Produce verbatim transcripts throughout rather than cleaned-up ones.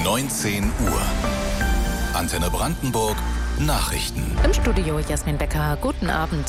neunzehn Uhr. Antenne Brandenburg Nachrichten. Im Studio Jasmin Becker. Guten Abend.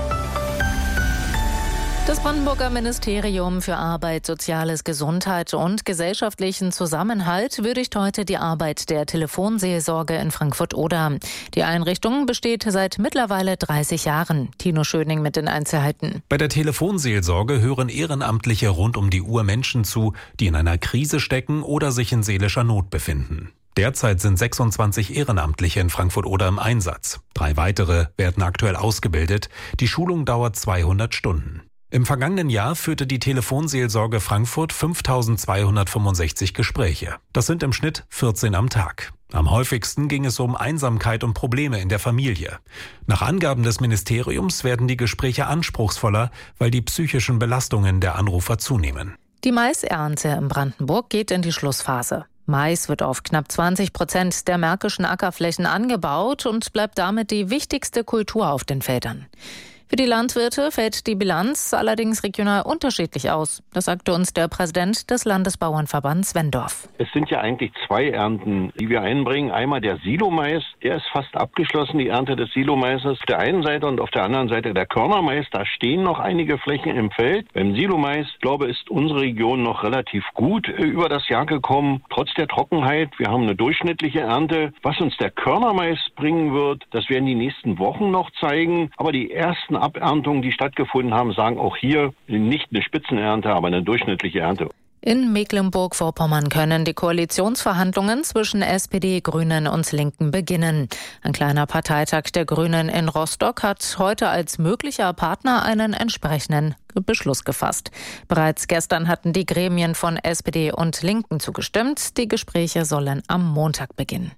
Das Brandenburger Ministerium für Arbeit, Soziales, Gesundheit und gesellschaftlichen Zusammenhalt würdigt heute die Arbeit der Telefonseelsorge in Frankfurt-Oder. Die Einrichtung besteht seit mittlerweile dreißig Jahren. Tino Schöning mit den Einzelheiten. Bei der Telefonseelsorge hören Ehrenamtliche rund um die Uhr Menschen zu, die in einer Krise stecken oder sich in seelischer Not befinden. Derzeit sind sechsundzwanzig Ehrenamtliche in Frankfurt-Oder im Einsatz. Drei weitere werden aktuell ausgebildet. Die Schulung dauert zweihundert Stunden. Im vergangenen Jahr führte die Telefonseelsorge Frankfurt fünftausendzweihundertfünfundsechzig Gespräche. Das sind im Schnitt vierzehn am Tag. Am häufigsten ging es um Einsamkeit und Probleme in der Familie. Nach Angaben des Ministeriums werden die Gespräche anspruchsvoller, weil die psychischen Belastungen der Anrufer zunehmen. Die Maisernte in Brandenburg geht in die Schlussphase. Mais wird auf knapp zwanzig Prozent der märkischen Ackerflächen angebaut und bleibt damit die wichtigste Kultur auf den Feldern. Für die Landwirte fällt die Bilanz allerdings regional unterschiedlich aus. Das sagte uns der Präsident des Landesbauernverbands Wendorf. Es sind ja eigentlich zwei Ernten, die wir einbringen. Einmal der Silomais, der ist fast abgeschlossen, die Ernte des Silomaises auf der einen Seite, und auf der anderen Seite der Körnermais. Da stehen noch einige Flächen im Feld. Beim Silomais, glaube ich, ist unsere Region noch relativ gut über das Jahr gekommen, trotz der Trockenheit. Wir haben eine durchschnittliche Ernte. Was uns der Körnermais bringen wird, das werden die nächsten Wochen noch zeigen. Aber die ersten Aberntungen, die stattgefunden haben, sagen auch hier nicht eine Spitzenernte, aber eine durchschnittliche Ernte. In Mecklenburg-Vorpommern können die Koalitionsverhandlungen zwischen S P D, Grünen und Linken beginnen. Ein kleiner Parteitag der Grünen in Rostock hat heute als möglicher Partner einen entsprechenden Beschluss gefasst. Bereits gestern hatten die Gremien von S P D und Linken zugestimmt. Die Gespräche sollen am Montag beginnen.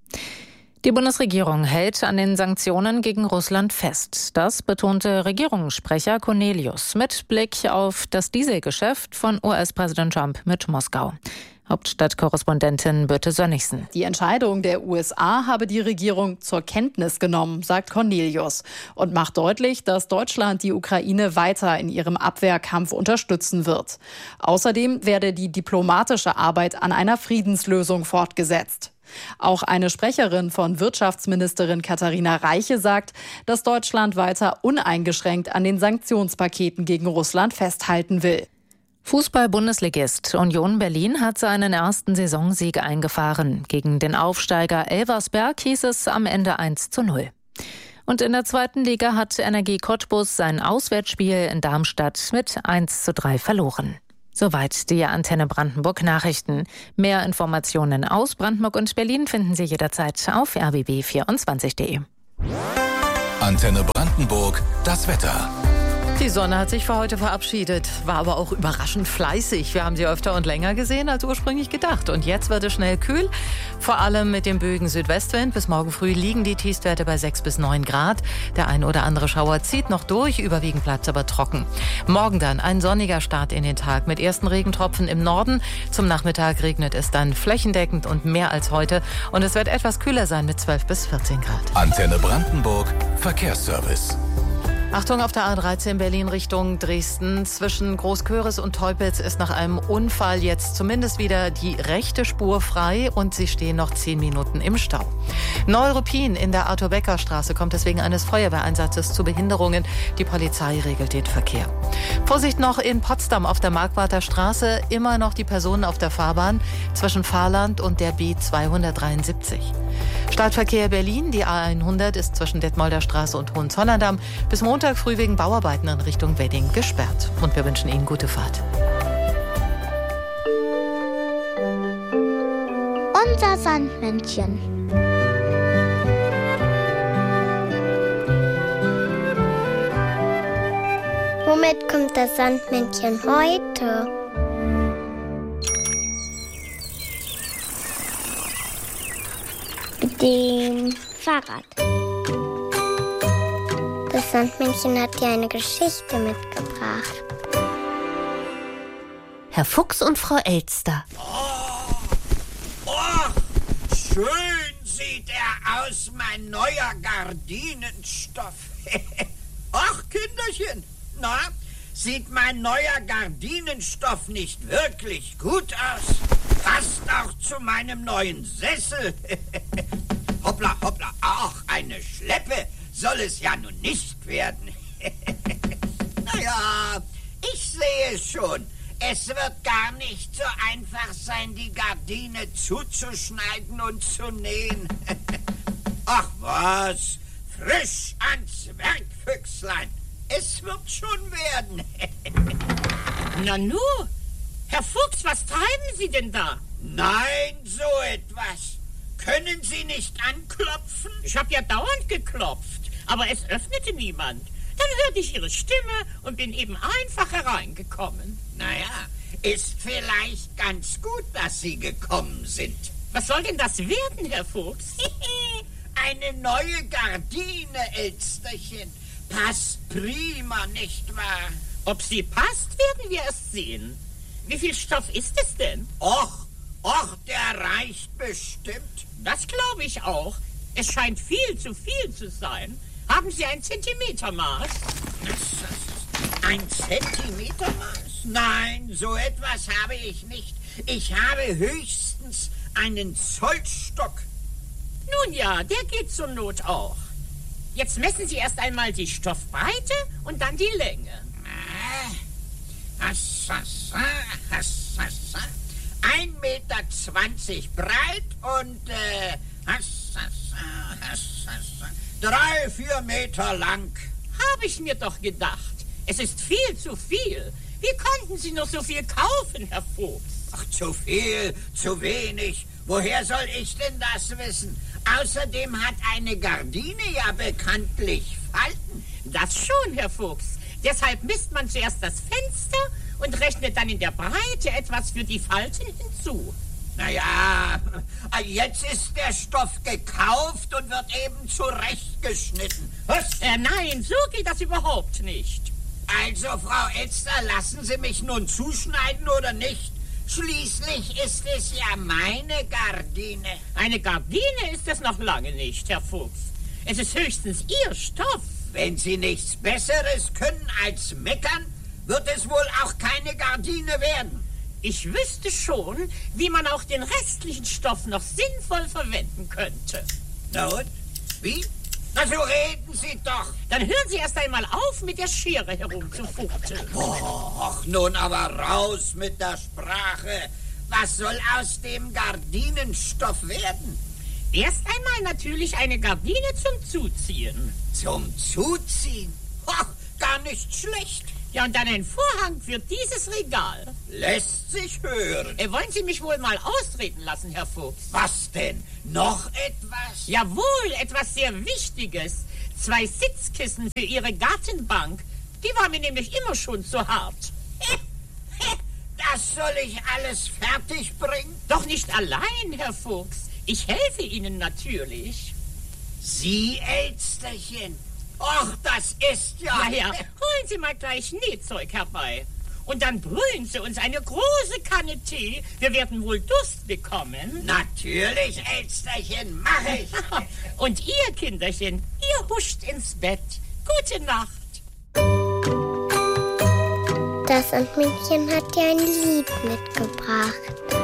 Die Bundesregierung hält an den Sanktionen gegen Russland fest. Das betonte Regierungssprecher Cornelius mit Blick auf das Dieselgeschäft von U S-Präsident Trump mit Moskau. Hauptstadtkorrespondentin Birte Sönnigsen. Die Entscheidung der U S A habe die Regierung zur Kenntnis genommen, sagt Cornelius, und macht deutlich, dass Deutschland die Ukraine weiter in ihrem Abwehrkampf unterstützen wird. Außerdem werde die diplomatische Arbeit an einer Friedenslösung fortgesetzt. Auch eine Sprecherin von Wirtschaftsministerin Katharina Reiche sagt, dass Deutschland weiter uneingeschränkt an den Sanktionspaketen gegen Russland festhalten will. Fußball-Bundesligist Union Berlin hat seinen ersten Saisonsieg eingefahren. Gegen den Aufsteiger Elversberg hieß es am Ende eins zu null. Und in der zweiten Liga hat Energie Cottbus sein Auswärtsspiel in Darmstadt mit eins zu drei verloren. Soweit die Antenne Brandenburg Nachrichten. Mehr Informationen aus Brandenburg und Berlin finden Sie jederzeit auf r b b vierundzwanzig punkt de. Antenne Brandenburg, das Wetter. Die Sonne hat sich für heute verabschiedet, war aber auch überraschend fleißig. Wir haben sie öfter und länger gesehen als ursprünglich gedacht. Und jetzt wird es schnell kühl, vor allem mit dem böigen Südwestwind. Bis morgen früh liegen die Tiefstwerte bei sechs bis neun Grad. Der ein oder andere Schauer zieht noch durch, überwiegend bleibt es aber trocken. Morgen dann ein sonniger Start in den Tag mit ersten Regentropfen im Norden. Zum Nachmittag regnet es dann flächendeckend und mehr als heute. Und es wird etwas kühler sein mit zwölf bis vierzehn Grad. Antenne Brandenburg, Verkehrsservice. Achtung, auf der A dreizehn Berlin Richtung Dresden. Zwischen Großköris und Teupitz ist nach einem Unfall jetzt zumindest wieder die rechte Spur frei und Sie stehen noch zehn Minuten im Stau. Neuruppin in der Arthur-Becker-Straße kommt es wegen eines Feuerwehreinsatzes zu Behinderungen. Die Polizei regelt den Verkehr. Vorsicht noch in Potsdam auf der Markwarter Straße. Immer noch die Personen auf der Fahrbahn zwischen Fahrland und der B zweihundertdreiundsiebzig. Stadtverkehr Berlin, die A hundert ist zwischen Detmolder Straße und Hohenzollern-Damm bis Montag früh wegen Bauarbeiten in Richtung Wedding gesperrt. Und wir wünschen Ihnen gute Fahrt. Unser Sandmännchen. Womit kommt das Sandmännchen heute? Mit dem Fahrrad. Das Sandmännchen hat dir eine Geschichte mitgebracht. Herr Fuchs und Frau Elster. Oh, oh, schön sieht er aus, mein neuer Gardinenstoff. Ach, Kinderchen, na, sieht mein neuer Gardinenstoff nicht wirklich gut aus? Passt auch zu zu meinem neuen Sessel. Hoppla, hoppla, ach, eine Schleppe soll es ja nun nicht werden. Naja, ich sehe schon. Es wird gar nicht so einfach sein, die Gardine zuzuschneiden und zu nähen. Ach was, frisch ans Werk, Füchslein. Es wird schon werden. Nanu, Herr Fuchs, was treiben Sie denn da? Nein, so etwas. Können Sie nicht anklopfen? Ich habe ja dauernd geklopft, aber es öffnete niemand. Dann hörte ich Ihre Stimme und bin eben einfach hereingekommen. Naja, ist vielleicht ganz gut, dass Sie gekommen sind. Was soll denn das werden, Herr Fuchs? Eine neue Gardine, Elsterchen. Passt prima, nicht wahr? Ob sie passt, werden wir erst sehen. Wie viel Stoff ist es denn? Och, och, der reicht bestimmt. Das glaube ich auch. Es scheint viel zu viel zu sein. Haben Sie ein Zentimetermaß? Ein Zentimetermaß? Nein, so etwas habe ich nicht. Ich habe höchstens einen Zollstock. Nun ja, der geht zur Not auch. Jetzt messen Sie erst einmal die Stoffbreite und dann die Länge. ein Meter zwanzig breit und äh, drei, vier Meter lang. Habe ich mir doch gedacht. Es ist viel zu viel. Wie konnten Sie noch so viel kaufen, Herr Fuchs? Ach, zu viel, zu wenig. Woher soll ich denn das wissen? Außerdem hat eine Gardine ja bekanntlich Falten. Das schon, Herr Fuchs. Deshalb misst man zuerst das Fenster und rechnet dann in der Breite etwas für die Falten hinzu. Naja, jetzt ist der Stoff gekauft und wird eben zurechtgeschnitten. Was? Äh, nein, so geht das überhaupt nicht. Also, Frau Elster, lassen Sie mich nun zuschneiden oder nicht? Schließlich ist es ja meine Gardine. Eine Gardine ist es noch lange nicht, Herr Fuchs. Es ist höchstens Ihr Stoff. Wenn Sie nichts Besseres können als meckern, wird es wohl auch keine Gardine werden. Ich wüsste schon, wie man auch den restlichen Stoff noch sinnvoll verwenden könnte. Na und? Wie? Na, so reden Sie doch. Dann hören Sie erst einmal auf, mit der Schere herumzufuchteln. Och, nun aber raus mit der Sprache. Was soll aus dem Gardinenstoff werden? Erst einmal natürlich eine Gardine zum Zuziehen. Zum Zuziehen? Och, gar nicht schlecht. Ja, und dann ein Vorhang für dieses Regal. Lässt sich hören. Äh, wollen Sie mich wohl mal ausreden lassen, Herr Fuchs? Was denn? Noch etwas? Jawohl, etwas sehr Wichtiges. Zwei Sitzkissen für Ihre Gartenbank. Die war mir nämlich immer schon zu hart. Das soll ich alles fertig bringen? Doch nicht allein, Herr Fuchs. Ich helfe Ihnen natürlich. Sie, Elsterchen? Och, das ist ja... Na ja, holen Sie mal gleich Nähzeug herbei. Und dann brühen Sie uns eine große Kanne Tee. Wir werden wohl Durst bekommen. Natürlich, Elsterchen, mach ich. Und ihr, Kinderchen, ihr huscht ins Bett. Gute Nacht. Das Sandmännchen hat dir ein Lied mitgebracht.